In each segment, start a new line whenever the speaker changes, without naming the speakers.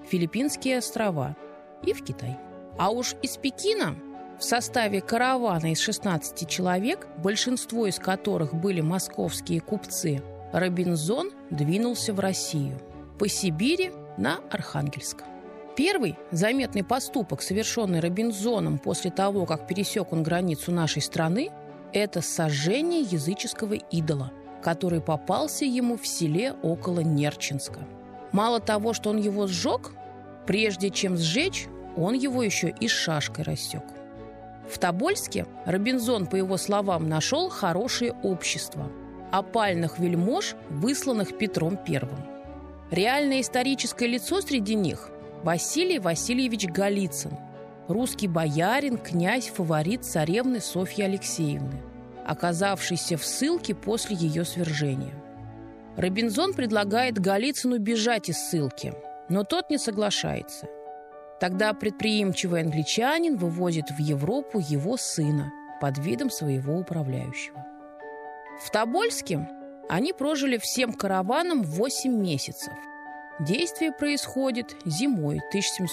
Филиппинские острова и в Китай. А уж из Пекина в составе каравана из 16 человек, большинство из которых были московские купцы, Робинзон двинулся в Россию, по Сибири на Архангельск. Первый заметный поступок, совершенный Робинзоном после того, как пересек он границу нашей страны, это сожжение языческого идола, который попался ему в селе около Нерчинска. Мало того, что он его сжег, прежде чем сжечь, он его еще и шашкой рассек. В Тобольске Робинзон, по его словам, нашел хорошее общество – опальных вельмож, высланных Петром I. Реальное историческое лицо среди них – Василий Васильевич Голицын, русский боярин, князь, фаворит царевны Софьи Алексеевны, оказавшийся в ссылке после ее свержения. Робинзон предлагает Голицыну бежать из ссылки, но тот не соглашается. Тогда предприимчивый англичанин вывозит в Европу его сына под видом своего управляющего. В Тобольске они прожили всем караваном 8 месяцев. Действие происходит зимой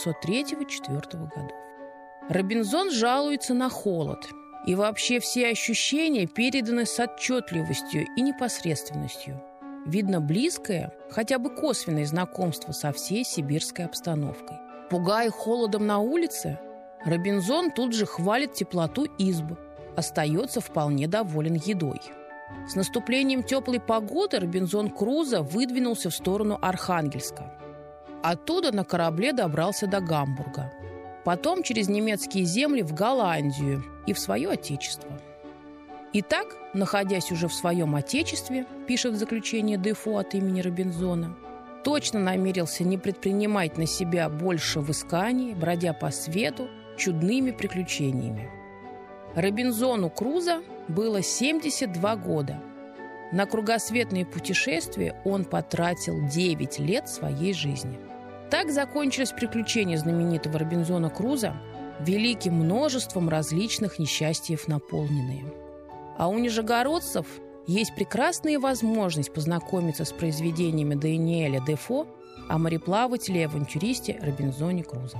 1703-1704 годов. Робинзон жалуется на холод, и вообще все ощущения переданы с отчетливостью и непосредственностью. Видно близкое, хотя бы косвенное знакомство со всей сибирской обстановкой. Пугая холодом на улице, Робинзон тут же хвалит теплоту изб, остается вполне доволен едой. С наступлением теплой погоды Робинзон Крузо выдвинулся в сторону Архангельска. Оттуда на корабле добрался до Гамбурга. Потом через немецкие земли в Голландию и в свое отечество. Итак, находясь уже в своем отечестве, пишет в заключении Дефо от имени Робинзона, точно намерился не предпринимать на себя больше исканий, бродя по свету чудными приключениями. Робинзону Крузо было 72 года. На кругосветные путешествия он потратил 9 лет своей жизни. Так закончились приключения знаменитого Робинзона Крузо, великим множеством различных несчастьев наполненные. А у нижегородцев есть прекрасная возможность познакомиться с произведениями Даниэля Дефо о мореплавателе и авантюристе Робинзоне Крузо.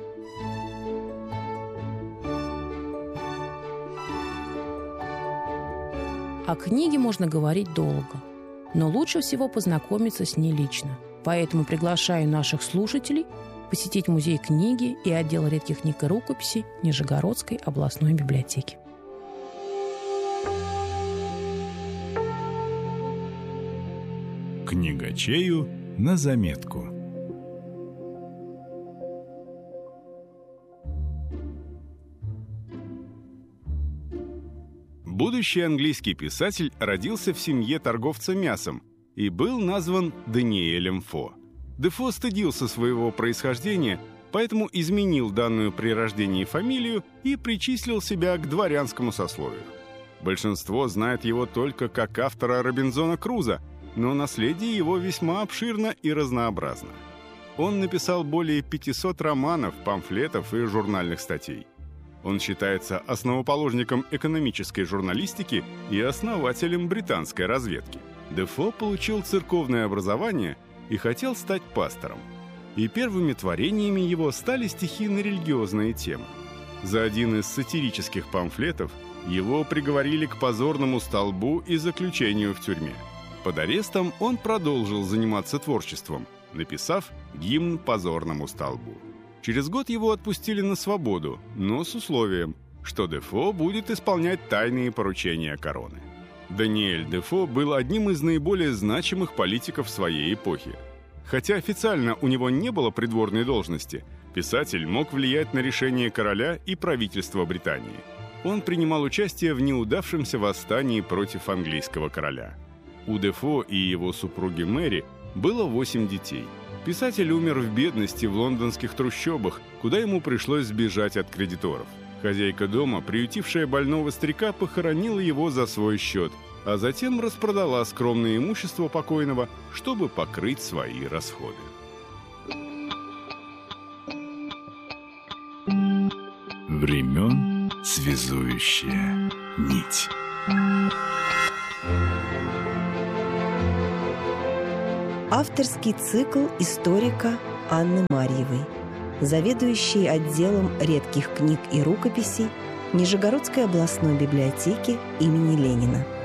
О книге можно говорить долго, но лучше всего познакомиться с ней лично. Поэтому приглашаю наших слушателей посетить музей книги и отдел редких книг и рукописей Нижегородской областной библиотеки.
Книгачею на заметку. Будущий английский писатель родился в семье торговца мясом и был назван Даниэлем Фо. Дефо стыдился своего происхождения, поэтому изменил данную при рождении фамилию и причислил себя к дворянскому сословию. Большинство знает его только как автора Робинзона Крузо, но наследие его весьма обширно и разнообразно. Он написал более 500 романов, памфлетов и журнальных статей. Он считается основоположником экономической журналистики и основателем британской разведки. Дефо получил церковное образование и хотел стать пастором. И первыми творениями его стали стихи на религиозные темы. За один из сатирических памфлетов его приговорили к позорному столбу и заключению в тюрьме. Под арестом он продолжил заниматься творчеством, написав гимн позорному столбу. Через год его отпустили на свободу, но с условием, что Дефо будет исполнять тайные поручения короны. Даниэль Дефо был одним из наиболее значимых политиков своей эпохи. Хотя официально у него не было придворной должности, писатель мог влиять на решения короля и правительства Британии. Он принимал участие в неудавшемся восстании против английского короля. У Дефо и его супруги Мэри было 8 детей. Писатель умер в бедности в лондонских трущобах, куда ему пришлось сбежать от кредиторов. Хозяйка дома, приютившая больного старика, похоронила его за свой счет, а затем распродала скромное имущество покойного, чтобы покрыть свои расходы. Времен связующая нить.
Авторский цикл историка Анны Марьевой, заведующей отделом редких книг и рукописей Нижегородской областной библиотеки имени Ленина.